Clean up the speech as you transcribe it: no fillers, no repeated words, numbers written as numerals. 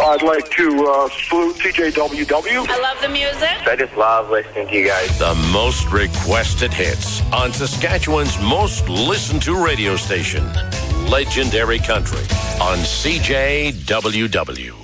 I'd like to salute CJWW. I love the music. I just love listening to you guys. The most requested hits on Saskatchewan's most listened to radio station, Legendary Country on CJWW.